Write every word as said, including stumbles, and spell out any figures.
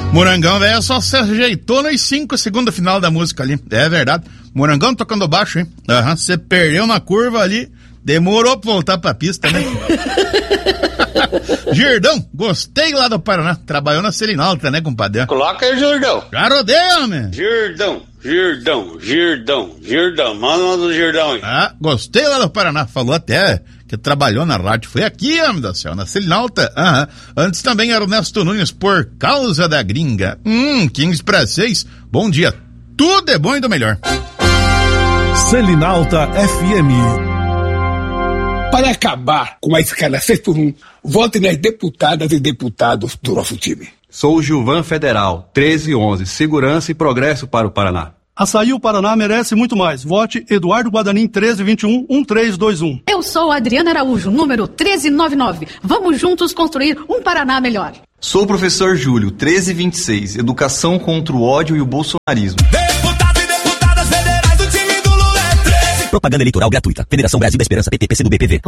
Morangão, velho, só se ajeitou nos cinco segundos final da música ali. É verdade. Morangão tocando baixo, hein? Aham, você uhum, perdeu na curva ali, demorou pra voltar pra pista, né? Girdão, gostei lá do Paraná. Trabalhou na Selinalta, né, compadre? Coloca aí, Girdão. Já rodeia, homem. Girdão, Girdão, Girdão, Girdão. Manda uma do Girdão aí. Ah, gostei lá do Paraná. Falou até que trabalhou na rádio. Foi aqui, homem do céu, na Selinalta. Aham. Antes também era o Ernesto Nunes, por causa da gringa. Hum, quinze para seis. Bom dia. Tudo é bom e do melhor. Selinalta F M. Para acabar com a escala seis por um, vote nas deputadas e deputados do nosso time. Sou o Gilvan Federal, treze onze, Segurança e Progresso para o Paraná. Açaí, o Paraná merece muito mais. Vote Eduardo Guadanin, treze vinte e um, um três dois um. Eu sou a Adriana Araújo, número treze noventa e nove. Vamos juntos construir um Paraná melhor. Sou o professor Júlio, treze vinte e seis, Educação contra o ódio e o bolsonarismo. Deputado e deputadas federais do time do Lula é treze. Propaganda eleitoral gratuita. Federação Brasil da Esperança, P T, P C do B, P V.